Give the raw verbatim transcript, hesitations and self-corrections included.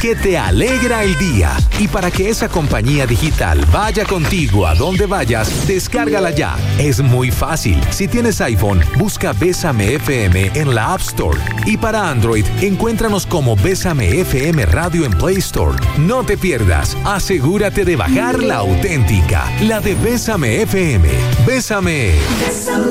que te alegra el día. Y para que esa compañía digital vaya contigo a donde vayas, descárgala ya. Es muy fácil. Si tienes iPhone, busca Bésame F M en la App Store. Y para Android, encuéntranos como Bésame F M Radio en Play Store. No te pierdas. Asegúrate de bajar la auténtica, la de Bésame F M. Bésame. Bésame.